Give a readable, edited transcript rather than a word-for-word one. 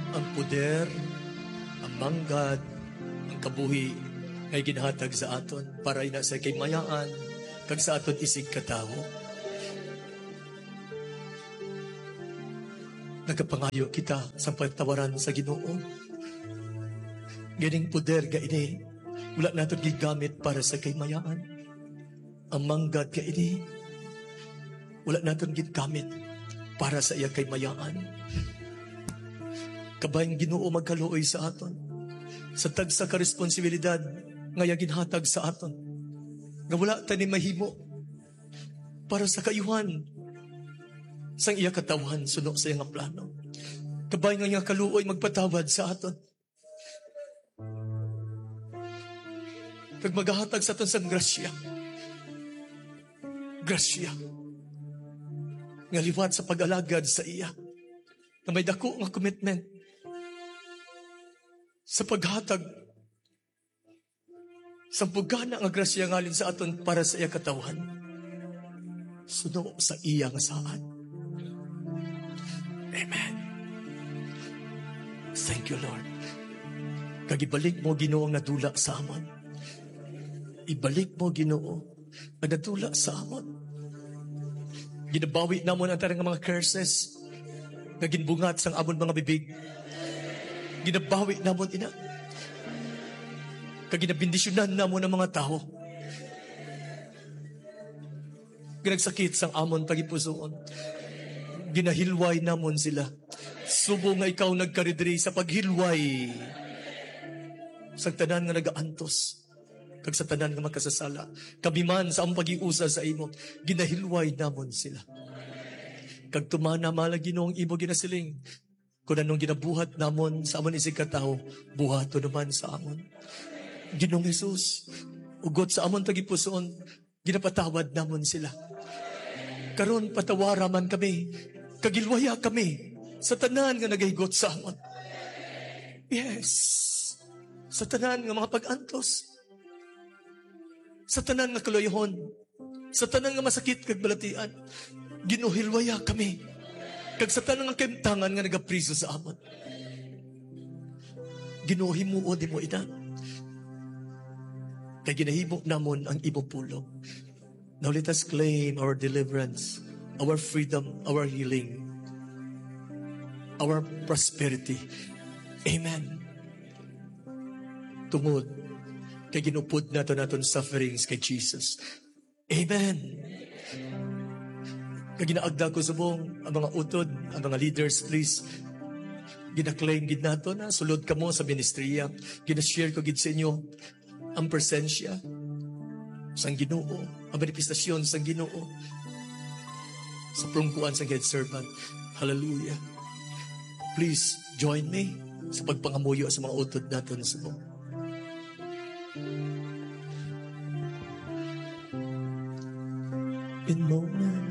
ang puder, ang manggad, ang kabuhi ngay ginhatag sa aton para ina sa kay mayaan kag sa aton isig katawo. Nagapangayo kita sa pagtawaran sa Ginoo. Gining puder ga ini wala naton gigamit para sa kay mayaan. Ang manggad ga ini wala naton gigamit para sa iya kay mayaan. Kabayang Ginoo magkaluoy sa aton sa tagsa ka responsibilidad nga ginhatag sa aton nga wala tani mahimo para sa kayuhan sang iya katawan sunod sa iyang plano. Kabayang nga kaluoy magpatawad sa aton kag maghahatag sa aton sang grasya nga liwat sa pag-alagad sa iya na may dako nga commitment sa paghatag sa pugana nga grasya ngalin sa aton para sa iya katawan suno sa iya nga saan. Amen. Thank you, Lord. Kagibalik mo Ginoo ang nadula sa amon. Ibalik mo Ginoo ang nadula sa amon. Ginabawi namon ang tarang mga curses nga ginbungat sang amon mga bibig. Ginabawi namon ina. Kag ginabindisyonan namon ang mga tao. Ginagsakit sang amon pagipusoon. Ginahilway namon sila. Subo nga ikaw nagkaridri sa paghilway. Sa tanan nga nagaantos. Kag sa tanan nga makasasala. Kabiman sa among pag-iusa sa imo. Ginahilway namon sila. Kag tumana malang Ginoong imo ginasiling. Kung anong ginabuhat namon sa amon isig katao, buhato naman sa amon. Ginoong Jesus, ugot sa amon pagipusoon, ginapatawad namon sila. Karon patawara man kami, kagilwaya kami sa tanan nga nagahigot sa amon. Yes, sa tanan nga mga pag-antos, sa tanan nga kaloyhon, sa tanan nga masakit kag balatian, ginuhilwaya kami. Kag sa tanan nga kaimtangan nga nagapriso sa amon. Ginuhimuo di mo ina. Kay ginahimo namon ang imong pulong. Now let us claim our deliverance, our freedom, our healing, our prosperity. Amen. Tungod kay ginupod naton sufferings kay Jesus. Amen. Kay ginaagda ko subong ang mga utod, ang mga leaders, please. Gina-claim gid nato na sulod kamo sa ministriya. Gina-share ko gid sa inyo ang presensya sang Ginoo, ang manifestasyon sang Ginoo sa prungkuan sang head servant. Hallelujah. Please join me sa pagpangamuyo sa mga utod naton sa mo. In moments